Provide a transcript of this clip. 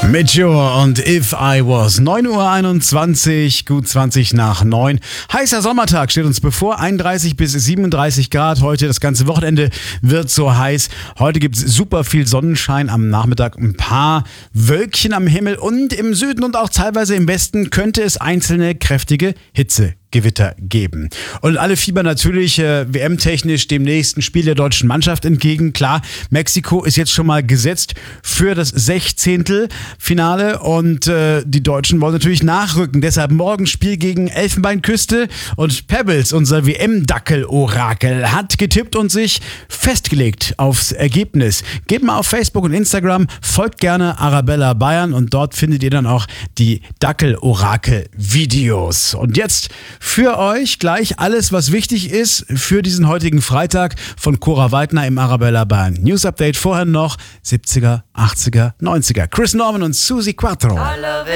Mit Joe und If I Was. 9:21 Uhr, gut 20 nach 9. Heißer Sommertag steht uns bevor. 31 bis 37 Grad heute. Das ganze Wochenende wird so heiß. Heute gibt es super viel Sonnenschein. Am Nachmittag ein paar Wölkchen am Himmel. Und im Süden und auch teilweise im Westen könnte es einzelne kräftige Hitzegewitter geben. Und alle fiebern natürlich WM-technisch dem nächsten Spiel der deutschen Mannschaft entgegen. Klar, Mexiko ist jetzt schon mal gesetzt für das 16. Finale und die Deutschen wollen natürlich nachrücken. Deshalb morgen Spiel gegen Elfenbeinküste und Pebbles, unser WM-Dackel-Orakel, hat getippt und sich festgelegt aufs Ergebnis. Geht mal auf Facebook und Instagram, folgt gerne Arabella Bayern und dort findet ihr dann auch die Dackel-Orakel-Videos. Und jetzt für euch gleich alles, was wichtig ist für diesen heutigen Freitag von Cora Weidner im Arabella Bayern News Update. Vorher noch 70er, 80er, 90er. Chris Norman und Susi Quattro. I love